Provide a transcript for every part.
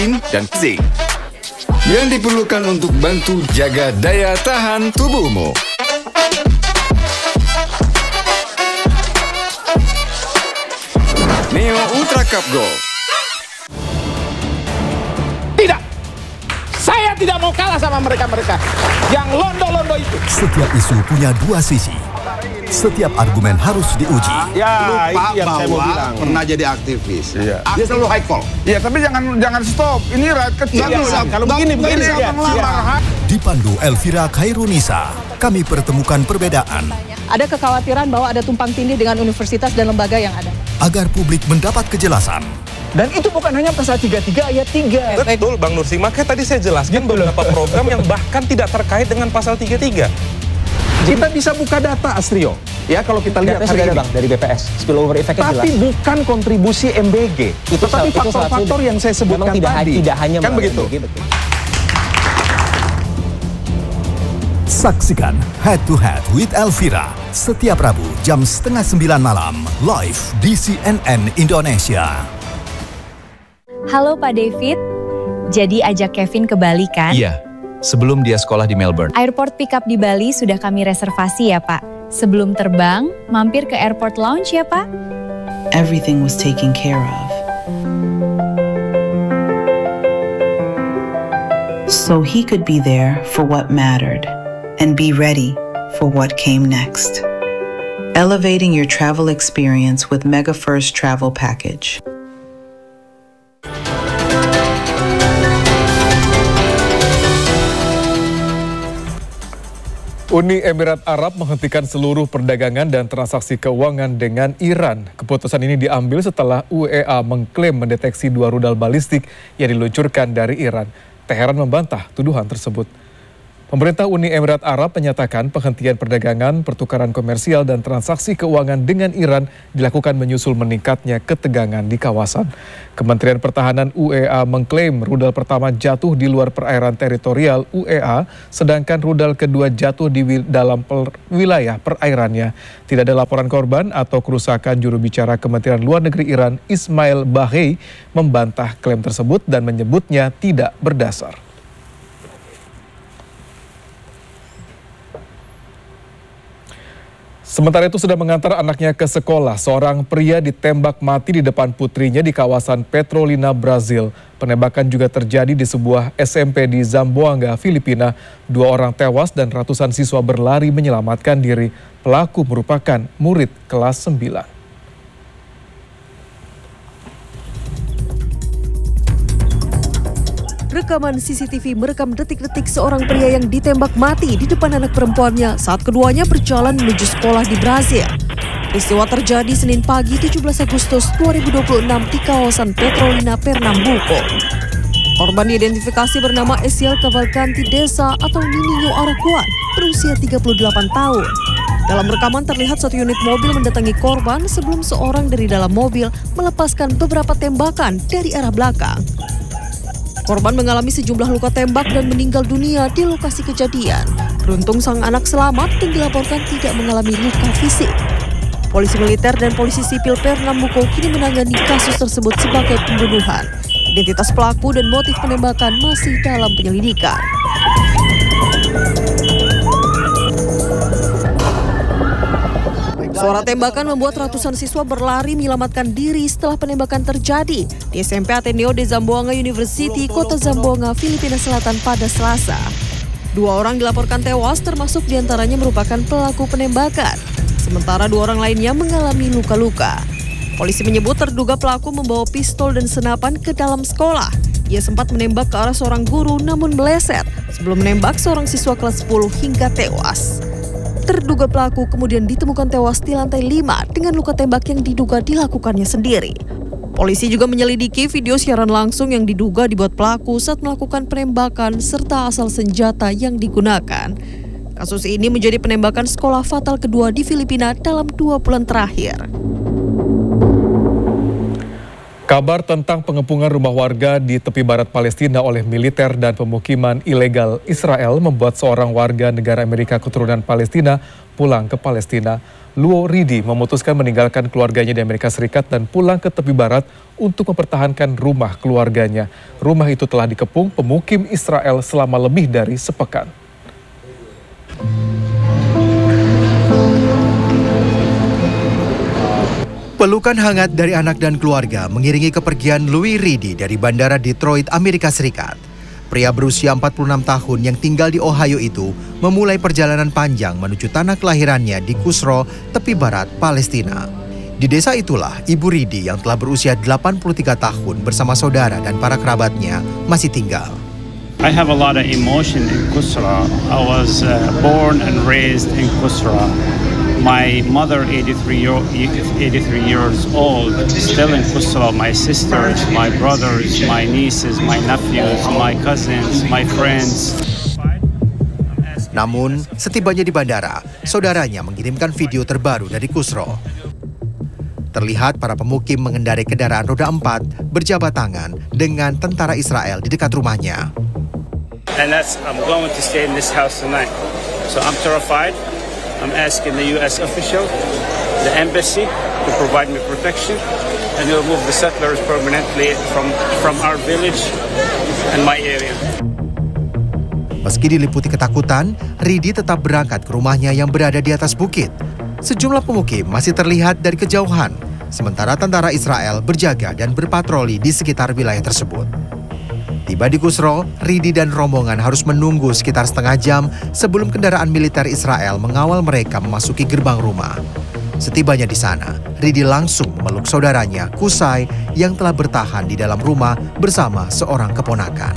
dan zinc yang diperlukan untuk bantu jaga daya tahan tubuhmu. Neo Ultra Cup Gold. Tidak, saya tidak mau kalah sama mereka-mereka yang londo-londo itu. Setiap isu punya dua sisi. Setiap argumen harus diuji. Ya, Lupa itu yang saya mau bahwa bilang. pernah jadi aktivis. Iya. Dia selalu high call. Iya, tapi jangan stop. Ini rakyat kecil. Kalau begini siapa ngelamar? Dipandu Elvira Khairunisa, kami pertemukan perbedaan Ada kekhawatiran bahwa ada tumpang tindih dengan universitas dan lembaga yang ada. agar publik mendapat kejelasan. Dan itu bukan hanya pasal 33 ayat 3. Betul, Bang Nursi. Makanya tadi saya jelaskan beberapa program yang bahkan tidak terkait dengan pasal 33. Kita bisa buka data, Astrio. Ya, kalau kita lihat hari ini. Bang, dari BPS, spillover effect-nya jelas. Tapi bukan kontribusi MBG. Tetapi faktor-faktor yang saya sebutkan tadi. Tidak hanya kan begitu. MBG, betul. Saksikan Head to Head with Elvira setiap Rabu jam 8:30 malam live di CNN Indonesia. Halo Pak David, jadi ajak Kevin ke Bali kan? Iya, sebelum dia sekolah di Melbourne. Airport pickup di Bali sudah kami reservasi ya Pak. Sebelum terbang, mampir ke airport lounge ya Pak. Everything was taken care of. So he could be there for what mattered and be ready for what came next. Elevating your travel experience with Mega First Travel Package. Uni Emirat Arab menghentikan seluruh perdagangan dan transaksi keuangan dengan Iran. Keputusan ini diambil setelah UEA mengklaim mendeteksi 2 rudal balistik yang diluncurkan dari Iran. Teheran membantah tuduhan tersebut. Pemerintah Uni Emirat Arab menyatakan penghentian perdagangan, pertukaran komersial, dan transaksi keuangan dengan Iran dilakukan menyusul meningkatnya ketegangan di kawasan. Kementerian Pertahanan UEA mengklaim rudal pertama jatuh di luar perairan teritorial UEA, sedangkan rudal kedua jatuh di dalam wilayah perairannya. Tidak ada laporan korban atau kerusakan. Juru bicara Kementerian Luar Negeri Iran, Ismail Bahei, membantah klaim tersebut dan menyebutnya tidak berdasar. Sementara itu sudah mengantar anaknya ke sekolah, seorang pria ditembak mati di depan putrinya di kawasan Petrolina, Brazil. Penembakan juga terjadi di sebuah SMP di Zamboanga, Filipina. 2 orang tewas dan ratusan siswa berlari menyelamatkan diri. Pelaku merupakan murid kelas 9. Rekaman CCTV merekam detik-detik seorang pria yang ditembak mati di depan anak perempuannya saat keduanya berjalan menuju sekolah di Brazil. Peristiwa terjadi Senin pagi 17 Agustus 2026 di kawasan Petrolina, Pernambuco. Korban diidentifikasi bernama Esiel Cavalcanti Desa atau Nininho Arakuan, berusia 38 tahun. Dalam rekaman terlihat satu unit mobil mendatangi korban sebelum seorang dari dalam mobil melepaskan beberapa tembakan dari arah belakang. Korban mengalami sejumlah luka tembak dan meninggal dunia di lokasi kejadian. Beruntung sang anak selamat dan dilaporkan tidak mengalami luka fisik. Polisi militer dan polisi sipil Pernambuco kini menangani kasus tersebut sebagai pembunuhan. Identitas pelaku dan motif penembakan masih dalam penyelidikan. Suara tembakan membuat ratusan siswa berlari menyelamatkan diri setelah penembakan terjadi di SMP Ateneo de Zamboanga University, Kota Zamboanga, Filipina Selatan pada Selasa. 2 orang dilaporkan tewas, termasuk diantaranya merupakan pelaku penembakan. Sementara 2 orang lainnya mengalami luka-luka. Polisi menyebut terduga pelaku membawa pistol dan senapan ke dalam sekolah. Ia sempat menembak ke arah seorang guru namun meleset sebelum menembak seorang siswa kelas 10 hingga tewas. Terduga pelaku kemudian ditemukan tewas di lantai 5 dengan luka tembak yang diduga dilakukannya sendiri. Polisi juga menyelidiki video siaran langsung yang diduga dibuat pelaku saat melakukan penembakan serta asal senjata yang digunakan. Kasus ini menjadi penembakan sekolah fatal kedua di Filipina dalam 2 bulan terakhir. Kabar tentang pengepungan rumah warga di tepi barat Palestina oleh militer dan pemukiman ilegal Israel membuat seorang warga negara Amerika keturunan Palestina pulang ke Palestina. Luo Ridi memutuskan meninggalkan keluarganya di Amerika Serikat dan pulang ke tepi barat untuk mempertahankan rumah keluarganya. Rumah itu telah dikepung pemukim Israel selama lebih dari sepekan. Pelukan hangat dari anak dan keluarga mengiringi kepergian Louis Ridi dari Bandara Detroit, Amerika Serikat. Pria berusia 46 tahun yang tinggal di Ohio itu memulai perjalanan panjang menuju tanah kelahirannya di Kusro, tepi barat Palestina. Di desa itulah Ibu Ridi yang telah berusia 83 tahun bersama saudara dan para kerabatnya masih tinggal. I have a lot of emotion in Kusra. I was born and raised in Kusra. My mother, 83 years old, still in Kusra. My sisters, my brothers, my nieces, my nephews, my cousins, my friends. Namun, setibanya di bandara, saudaranya mengirimkan video terbaru dari Kusro. Terlihat para pemukim mengendarai kendaraan roda 4 berjabat tangan dengan tentara Israel di dekat rumahnya. And I'm going to stay in this house tonight. So I'm terrified. I'm asking the U.S. official, the embassy, to provide me protection and remove the settlers permanently from our village and my area. Meski diliputi ketakutan, Ridi tetap berangkat ke rumahnya yang berada di atas bukit. Sejumlah pemukim masih terlihat dari kejauhan, sementara tentara Israel berjaga dan berpatroli di sekitar wilayah tersebut. Tiba di Kusro, Ridi dan rombongan harus menunggu sekitar setengah jam sebelum kendaraan militer Israel mengawal mereka memasuki gerbang rumah. Setibanya di sana, Ridi langsung memeluk saudaranya, Kusai, yang telah bertahan di dalam rumah bersama seorang keponakan.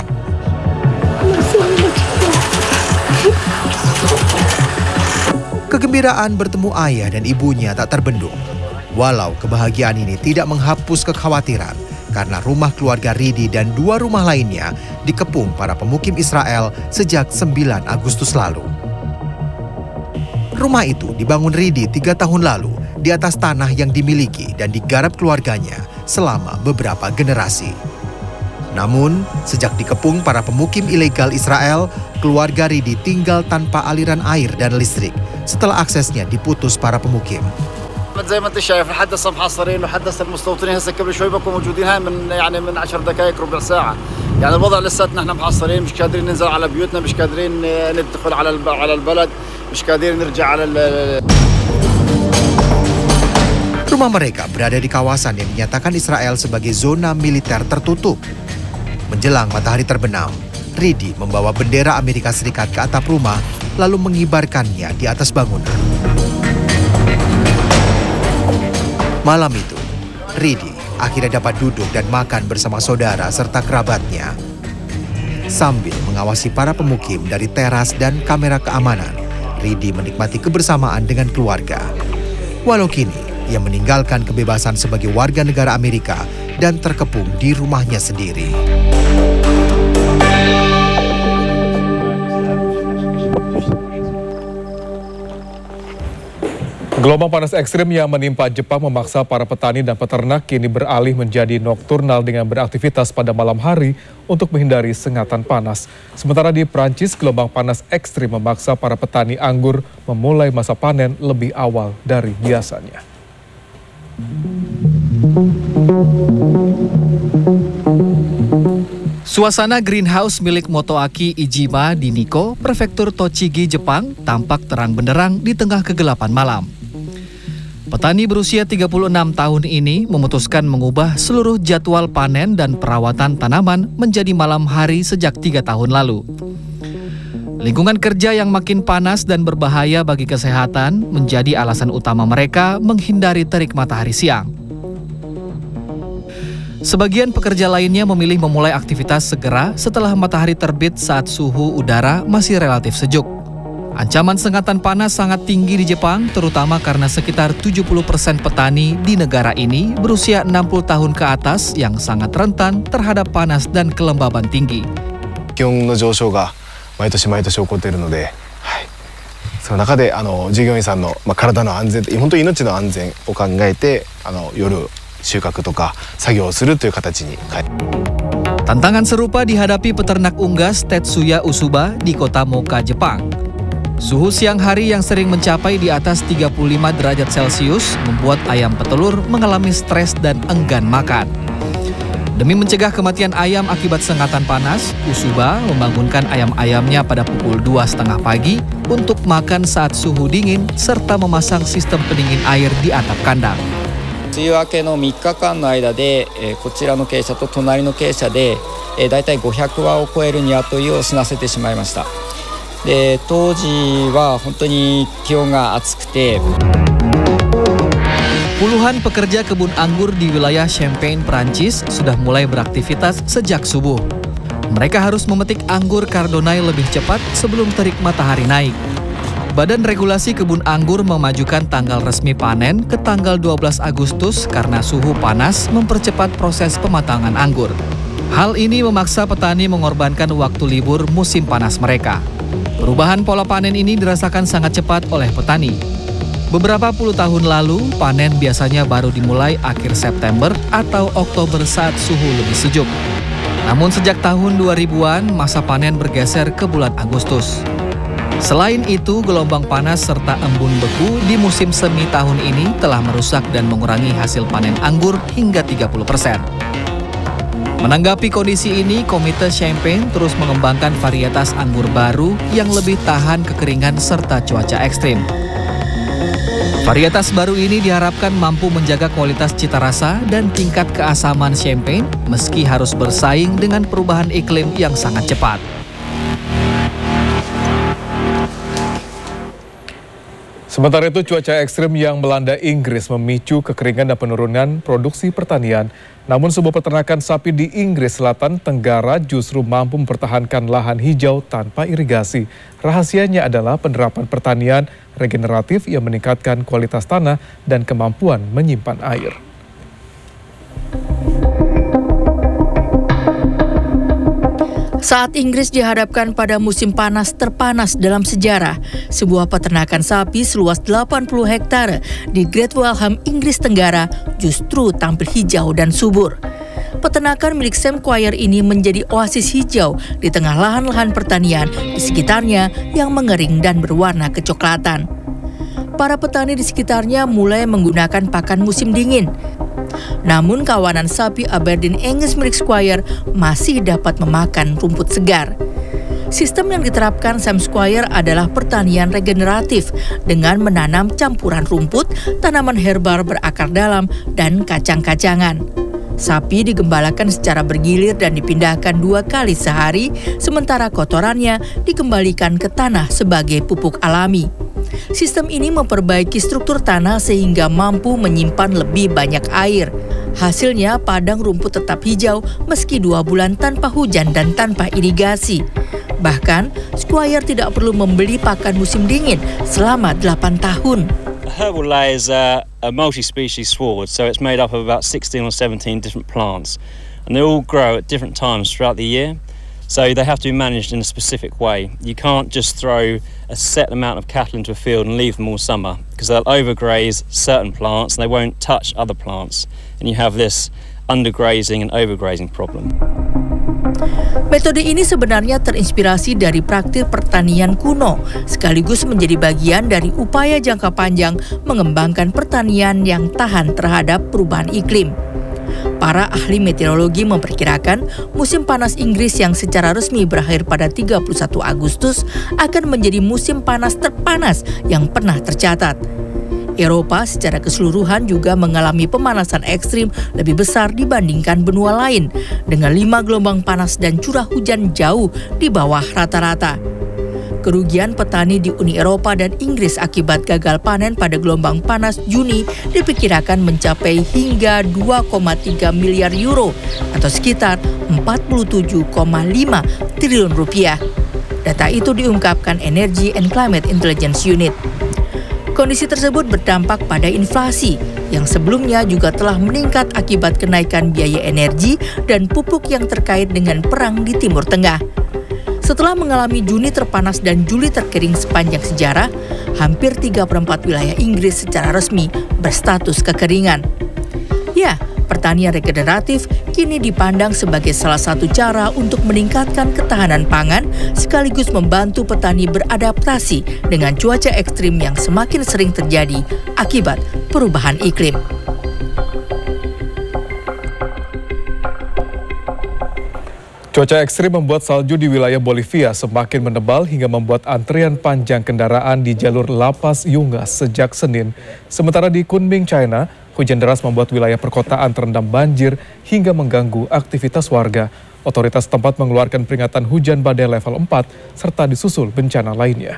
Kegembiraan bertemu ayah dan ibunya tak terbendung. Walau kebahagiaan ini tidak menghapus kekhawatiran, karena rumah keluarga Ridi dan 2 rumah lainnya dikepung para pemukim Israel sejak 9 Agustus lalu. Rumah itu dibangun Ridi 3 tahun lalu di atas tanah yang dimiliki dan digarap keluarganya selama beberapa generasi. Namun, sejak dikepung para pemukim ilegal Israel, keluarga Ridi tinggal tanpa aliran air dan listrik setelah aksesnya diputus para pemukim. زي ما انت شايف لحد هسه محاصرين وحدث المستوطنين هسه قبل شوي بكون موجودين هاي من 10 دقائق ربع ساعه يعني الوضع لساتنا احنا محاصرين مش قادرين ننزل على بيوتنا مش قادرين ندخل على البلد مش قادرين نرجع على Rumah mereka berada di kawasan yang dinyatakan Israel sebagai zona militer tertutup. Menjelang matahari terbenam, Ridi membawa bendera Amerika Serikat ke atap rumah lalu mengibarkannya di atas bangunan. Malam itu, Ridi akhirnya dapat duduk dan makan bersama saudara serta kerabatnya. Sambil mengawasi para pemukim dari teras dan kamera keamanan, Ridi menikmati kebersamaan dengan keluarga. Walau kini, ia meninggalkan kebebasan sebagai warga negara Amerika dan terkepung di rumahnya sendiri. Gelombang panas ekstrim yang menimpa Jepang memaksa para petani dan peternak kini beralih menjadi nokturnal dengan beraktivitas pada malam hari untuk menghindari sengatan panas. Sementara di Prancis, gelombang panas ekstrim memaksa para petani anggur memulai masa panen lebih awal dari biasanya. Suasana greenhouse milik Motoaki Iijima di Nikko, prefektur Tochigi, Jepang, tampak terang benderang di tengah kegelapan malam. Petani berusia 36 tahun ini memutuskan mengubah seluruh jadwal panen dan perawatan tanaman menjadi malam hari sejak 3 tahun lalu. Lingkungan kerja yang makin panas dan berbahaya bagi kesehatan menjadi alasan utama mereka menghindari terik matahari siang. Sebagian pekerja lainnya memilih memulai aktivitas segera setelah matahari terbit saat suhu udara masih relatif sejuk. Ancaman sengatan panas sangat tinggi di Jepang, terutama karena sekitar 70% petani di negara ini berusia 60 tahun ke atas yang sangat rentan terhadap panas dan kelembaban tinggi. 気温の上昇が毎年毎年起こっているので、その中で従業員さんの体の安全、本当に命の安全を考えて夜収穫とか作業をするという形に変え。 Tantangan serupa dihadapi peternak unggas Tetsuya Usuba di kota Moka, Jepang. Suhu siang hari yang sering mencapai di atas 35 derajat Celcius membuat ayam petelur mengalami stres dan enggan makan. Demi mencegah kematian ayam akibat sengatan panas, Usuba membangunkan ayam-ayamnya pada pukul 2:30 pagi untuk makan saat suhu dingin serta memasang sistem pendingin air di atap kandang. 梅雨明けの3日間の間で、こちらの鶏舎と隣の鶏舎で、だいたい500羽を超える鶏を死なせてしまいました。で、当時は本当に気温が暑くて。 Puluhan pekerja kebun anggur di wilayah Champagne, Prancis sudah mulai beraktivitas sejak subuh. Mereka harus memetik anggur Chardonnay lebih cepat sebelum terik matahari naik. Badan Regulasi Kebun Anggur memajukan tanggal resmi panen ke tanggal 12 Agustus karena suhu panas mempercepat proses pematangan anggur. Hal ini memaksa petani mengorbankan waktu libur musim panas mereka. Perubahan pola panen ini dirasakan sangat cepat oleh petani. Beberapa puluh tahun lalu, panen biasanya baru dimulai akhir September atau Oktober saat suhu lebih sejuk. Namun sejak tahun 2000-an, masa panen bergeser ke bulan Agustus. Selain itu, gelombang panas serta embun beku di musim semi tahun ini telah merusak dan mengurangi hasil panen anggur hingga 30%. Menanggapi kondisi ini, Komite Champagne terus mengembangkan varietas anggur baru yang lebih tahan kekeringan serta cuaca ekstrim. Varietas baru ini diharapkan mampu menjaga kualitas cita rasa dan tingkat keasaman champagne meski harus bersaing dengan perubahan iklim yang sangat cepat. Sementara itu, cuaca ekstrim yang melanda Inggris memicu kekeringan dan penurunan produksi pertanian. Namun sebuah peternakan sapi di Inggris Selatan Tenggara justru mampu mempertahankan lahan hijau tanpa irigasi. Rahasianya adalah penerapan pertanian regeneratif yang meningkatkan kualitas tanah dan kemampuan menyimpan air. Saat Inggris dihadapkan pada musim panas terpanas dalam sejarah, sebuah peternakan sapi seluas 80 hektare di Great Waltham, Inggris Tenggara justru tampil hijau dan subur. Peternakan milik Sam Quire ini menjadi oasis hijau di tengah lahan-lahan pertanian di sekitarnya yang mengering dan berwarna kecoklatan. Para petani di sekitarnya mulai menggunakan pakan musim dingin. Namun kawanan sapi Aberdeen Angus milik Squire masih dapat memakan rumput segar. Sistem yang diterapkan Sam Squire adalah pertanian regeneratif dengan menanam campuran rumput, tanaman herba berakar dalam, dan kacang-kacangan. Sapi digembalakan secara bergilir dan dipindahkan 2 kali sehari, sementara kotorannya dikembalikan ke tanah sebagai pupuk alami. Sistem ini memperbaiki struktur tanah sehingga mampu menyimpan lebih banyak air. Hasilnya, padang rumput tetap hijau meski 2 bulan tanpa hujan dan tanpa irigasi. Bahkan, Squire tidak perlu membeli pakan musim dingin selama 8 tahun. Herbal lay is a multi-species sward, so it's made up of about 16 or 17 different plants, and they all grow at different times throughout the year. So they have to be managed in a specific way. You can't just throw a set amount of cattle into a field and leave them all summer, because they'll overgraze certain plants and they won't touch other plants. And you have this undergrazing and overgrazing problem. Metode ini sebenarnya terinspirasi dari praktik pertanian kuno, sekaligus menjadi bagian dari upaya jangka panjang mengembangkan pertanian yang tahan terhadap perubahan iklim. Para ahli meteorologi memperkirakan musim panas Inggris yang secara resmi berakhir pada 31 Agustus akan menjadi musim panas terpanas yang pernah tercatat. Eropa secara keseluruhan juga mengalami pemanasan ekstrim lebih besar dibandingkan benua lain, dengan 5 gelombang panas dan curah hujan jauh di bawah rata-rata. Kerugian petani di Uni Eropa dan Inggris akibat gagal panen pada gelombang panas Juni diperkirakan mencapai hingga 2,3 miliar euro atau sekitar 47,5 triliun rupiah. Data itu diungkapkan Energy and Climate Intelligence Unit. Kondisi tersebut berdampak pada inflasi yang sebelumnya juga telah meningkat akibat kenaikan biaya energi dan pupuk yang terkait dengan perang di Timur Tengah. Setelah mengalami Juni terpanas dan Juli terkering sepanjang sejarah, hampir 3/4 wilayah Inggris secara resmi berstatus kekeringan. Ya, Pertanian regeneratif kini dipandang sebagai salah satu cara untuk meningkatkan ketahanan pangan sekaligus membantu petani beradaptasi dengan cuaca ekstrim yang semakin sering terjadi akibat perubahan iklim. Cuaca ekstrim membuat salju di wilayah Bolivia semakin menebal hingga membuat antrian panjang kendaraan di jalur Lapas Yungas sejak Senin. Sementara di Kunming, China, hujan deras membuat wilayah perkotaan terendam banjir hingga mengganggu aktivitas warga. Otoritas tempat mengeluarkan peringatan hujan badai level 4 serta disusul bencana lainnya.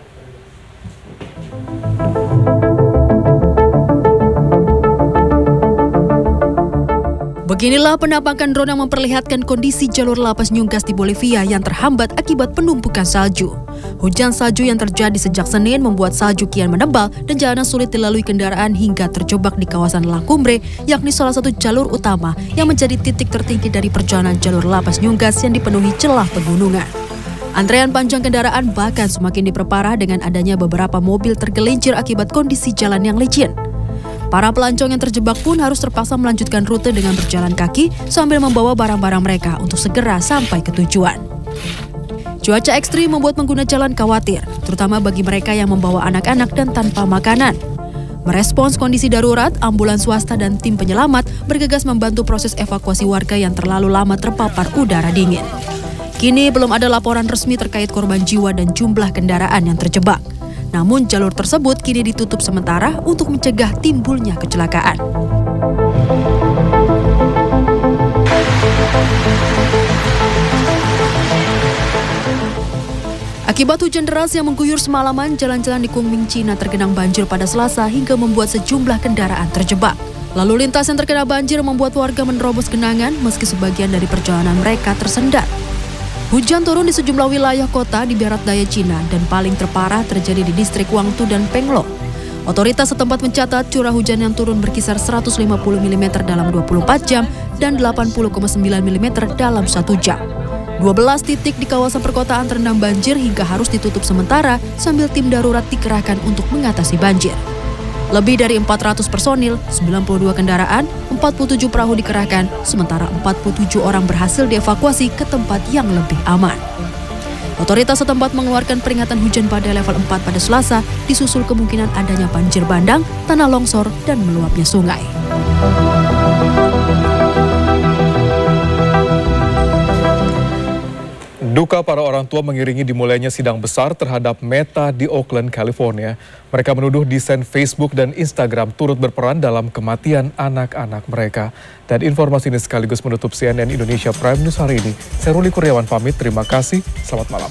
Beginilah penampakan drone yang memperlihatkan kondisi jalur Lapas Yungas di Bolivia yang terhambat akibat penumpukan salju. Hujan salju yang terjadi sejak Senin membuat salju kian menebal dan jalanan sulit dilalui kendaraan hingga terjebak di kawasan La Cumbre, yakni salah satu jalur utama yang menjadi titik tertinggi dari perjalanan jalur Lapas Yungas yang dipenuhi celah pegunungan. Antrean panjang kendaraan bahkan semakin diperparah dengan adanya beberapa mobil tergelincir akibat kondisi jalan yang licin. Para pelancong yang terjebak pun harus terpaksa melanjutkan rute dengan berjalan kaki sambil membawa barang-barang mereka untuk segera sampai ke tujuan. Cuaca ekstrim membuat pengguna jalan khawatir, terutama bagi mereka yang membawa anak-anak dan tanpa makanan. Merespons kondisi darurat, ambulans swasta dan tim penyelamat bergegas membantu proses evakuasi warga yang terlalu lama terpapar udara dingin. Kini belum ada laporan resmi terkait korban jiwa dan jumlah kendaraan yang terjebak. Namun jalur tersebut kini ditutup sementara untuk mencegah timbulnya kecelakaan. Akibat hujan deras yang mengguyur semalaman, jalan-jalan di Kunming, Cina tergenang banjir pada Selasa hingga membuat sejumlah kendaraan terjebak. Lalu lintas yang terkena banjir membuat warga menerobos genangan meski sebagian dari perjalanan mereka tersendat. Hujan turun di sejumlah wilayah kota di barat daya Cina dan paling terparah terjadi di distrik Guangzhou dan Penglo. Otoritas setempat mencatat curah hujan yang turun berkisar 150 mm dalam 24 jam dan 80,9 mm dalam 1 jam. 12 titik di kawasan perkotaan terendam banjir hingga harus ditutup sementara sambil tim darurat dikerahkan untuk mengatasi banjir. Lebih dari 400 personil, 92 kendaraan, 47 perahu dikerahkan, sementara 47 orang berhasil dievakuasi ke tempat yang lebih aman. Otoritas setempat mengeluarkan peringatan hujan badai level 4 pada Selasa, disusul kemungkinan adanya banjir bandang, tanah longsor, dan meluapnya sungai. Duka para orang tua mengiringi dimulainya sidang besar terhadap Meta di Oakland, California. Mereka menuduh desain Facebook dan Instagram turut berperan dalam kematian anak-anak mereka. Dan informasi ini sekaligus menutup CNN Indonesia Prime News hari ini. Saya Ruli Kurniawan pamit, terima kasih, selamat malam.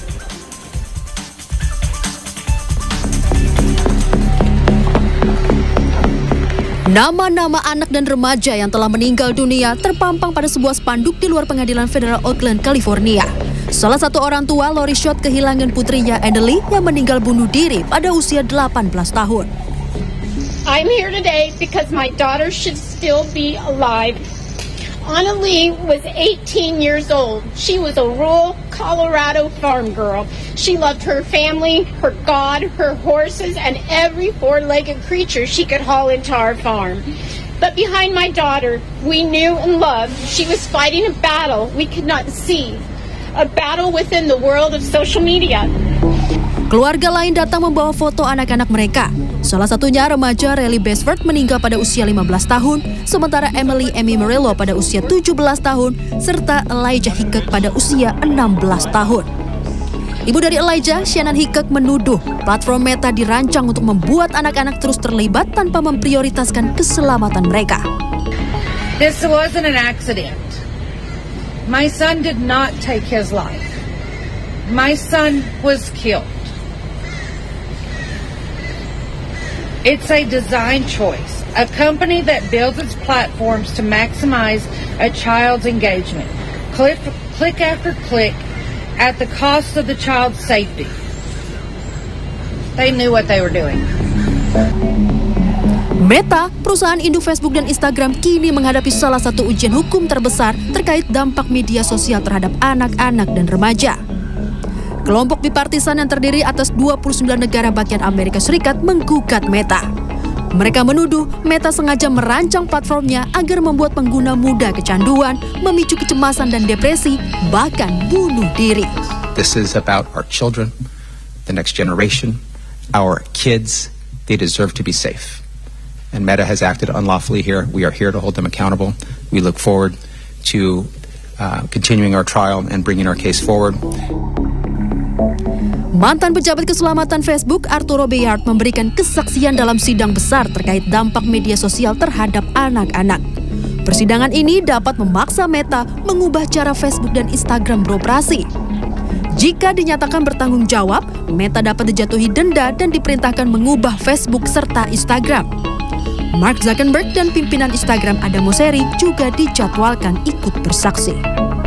Nama-nama anak dan remaja yang telah meninggal dunia terpampang pada sebuah spanduk di luar pengadilan federal Oakland, California. Salah satu orang tua, Lori Schott, kehilangan putrinya Annalie yang meninggal bunuh diri pada usia 18 tahun. I'm here today because my daughter should still be alive. Annalie was 18 years old. She was a rural Colorado farm girl. She loved her family, her God, her horses, and every four-legged creature she could haul into our farm. But behind my daughter, we knew and loved she was fighting a battle we could not see. A battle within the world of social media. Keluarga lain datang membawa foto anak-anak mereka. Salah satunya remaja Riley Besford meninggal pada usia 15 tahun, sementara Emily Amy Murillo pada usia 17 tahun, serta Elijah Hickok pada usia 16 tahun. Ibu dari Elijah, Shannon Hickok, menuduh platform Meta dirancang untuk membuat anak-anak terus terlibat tanpa memprioritaskan keselamatan mereka. This wasn't an accident. My son did not take his life. My son was killed. It's a design choice, a company that builds its platforms to maximize a child's engagement, click after click, at the cost of the child's safety. They knew what they were doing. Meta, perusahaan induk Facebook dan Instagram, kini menghadapi salah satu ujian hukum terbesar terkait dampak media sosial terhadap anak-anak dan remaja. Kelompok bipartisan yang terdiri atas 29 negara bagian Amerika Serikat menggugat Meta. Mereka menuduh Meta sengaja merancang platformnya agar membuat pengguna mudah kecanduan, memicu kecemasan dan depresi, bahkan bunuh diri. This is about our children, the next generation, our kids. They deserve to be safe. And Meta has acted unlawfully here. We are here to hold them accountable. We look forward to continuing our trial and bringing our case forward. Mantan pejabat keselamatan Facebook Arturo Bayard memberikan kesaksian dalam sidang besar terkait dampak media sosial terhadap anak-anak. Persidangan ini dapat memaksa Meta mengubah cara Facebook dan Instagram beroperasi. Jika dinyatakan bertanggung jawab, Meta dapat dijatuhi denda dan diperintahkan mengubah Facebook serta Instagram. Mark Zuckerberg dan pimpinan Instagram Adam Mosseri juga dijadwalkan ikut bersaksi.